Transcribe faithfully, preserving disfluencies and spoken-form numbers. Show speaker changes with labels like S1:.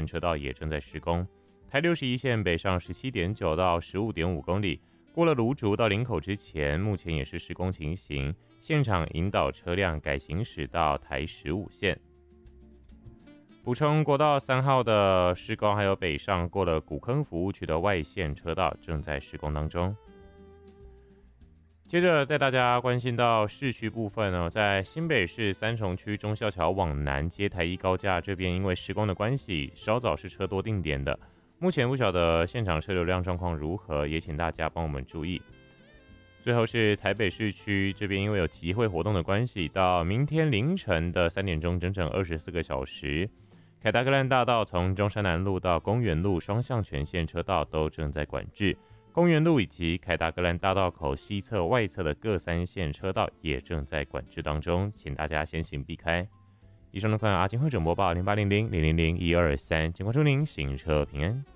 S1: 线车道也正在施工。台六十一线北上 十七点九 到 十五点五 公里，过了芦竹到林口之前，目前也是施工情形，现场引导车辆改行驶到台十五线。补充，国道三号的施工还有北上过了古坑服务区的外线车道正在施工当中。接着带大家关心到市区部分呢，在新北市三重区忠孝桥往南接台一高架这边，因为施工的关系，稍早是车多定点的。目前不晓得现场车流量状况如何，也请大家帮我们注意。最后是台北市区这边，因为有集会活动的关系，到明天凌晨的三点钟，整整二十四个小时，凯达格兰大道从中山南路到公园路双向全线车道都正在管制。公园路以及凯达格兰大道口西侧、外侧的各三线车道也正在管制当中，请大家先行避开。以上的款阿金会整播报零八零零零零零一二三，警告祝您行车平安。